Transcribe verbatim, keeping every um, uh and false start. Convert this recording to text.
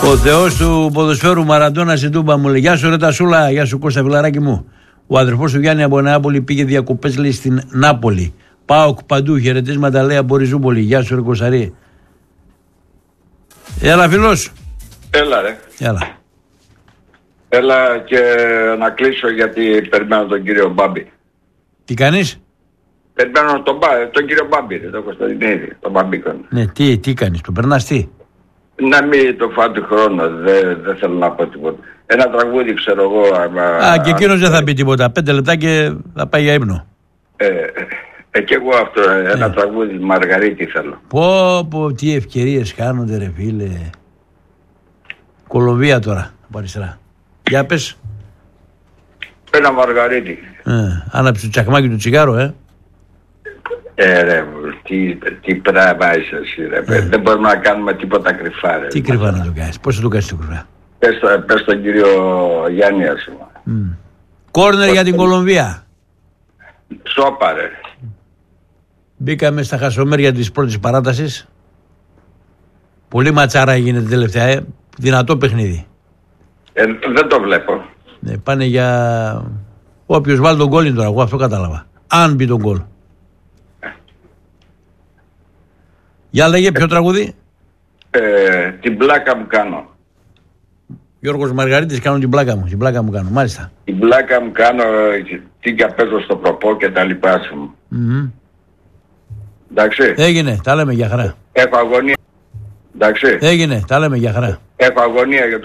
Ο θεός του ποδοσφαίρου Μαραντόνα στην Τούμπα μου λέει: γεια σου ρε Τασούλα, γεια σου Κώστα φιλαράκι μου. Ο αδερφός του Γιάννη από Νεάπολη πήγε διακοπές λέει στην Νάπολη. ΠΑΟΚ παντού, χαιρετίσματα λέει από Ριζούπολη. Γεια σου ρε Κωνσταρή. Έλα φίλος. Έλα ρε. Έλα. Έλα και να κλείσω γιατί περιμένω τον κύριο Μπάμπη. Τι κάνεις? Περιμένω τον, τον κύριο Μπάμπη, τον Κωνσταντινίδη, τον Μπαμπίκον. Ναι, τι, τι κάνεις, το περνάς τι? Να μην το φάω του χρόνου, δεν δε θέλω να πω τίποτα. Ένα τραγούδι ξέρω εγώ. Α, α και εκείνος δεν θα πει τίποτα. Πέντε λεπτά και θα πάει για ύπνο. Ε, ε, και εγώ αυτό, ένα ε. τραγούδι Μαργαρίτη θέλω. Πω, πω, τι ευκαιρίες χάνονται ρε φίλε. Κολομβία τώρα, από αριστερά. Για πες. Ένα Μαργαρίτη. Ε, άναψε το τσακμάκι του τσιγάρο, ε. Ε, ρε, τι, τι πράγμα είσαι εσύ, ρε. Ε. Δεν μπορούμε να κάνουμε τίποτα κρυφά, ρε. Τι κρυφά να το κάνεις, πώς θα το κάνεις το κρυφά? Πες, το, πες τον κύριο Γιάννη, ας πούμε. Mm. Κόρνερ για την Κολομβία. Σόπα, ρε. Μπήκαμε στα χασομέρια της πρώτης παράτασης. Πολύ ματσάρα έγινε την τελευταία, ε. Δυνατό παιχνίδι. Ε, δεν το βλέπω. Ναι, πάνε για... Όποιος βάλει τον γκολ είναι τώρα, εγώ αυτό κατάλαβα. Αν μπει τον γκολ. Για λέγε ποιο τραγούδι? Ε, την πλάκα μου κάνω. Γιώργος Μαργαρίτης, κάνω την πλάκα μου. Την πλάκα μου κάνω, μάλιστα. Την πλάκα μου κάνω, τι και παίζω στο προπό και τα λοιπά σου. Mm-hmm. Εντάξει. Έγινε, τα λέμε για χαρά. Έχω αγωνία. Εντάξει. Έγινε, τα λέμε για χαρά. Έχω αγωνία για